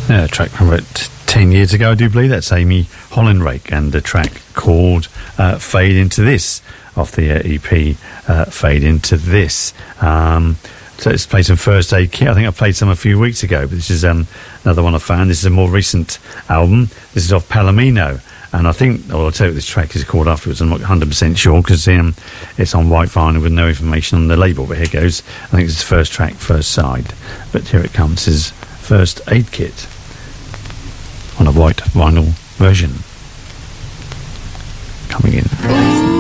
A track from about 10 years ago, I do believe. That's Amy Hollinrake, and the track called Fade Into This, off the EP Fade Into This. So let's play some First Aid Kit. I think I played some a few weeks ago, but this is another one I found. This is a more recent album. This is off Palomino, and I think, well, I'll tell you what this track is called afterwards. I'm not 100% sure, because it's on white vinyl with no information on the label, but here goes. I think it's the first track, first side, but here it comes. This is First Aid Kit on a white vinyl version. Coming in.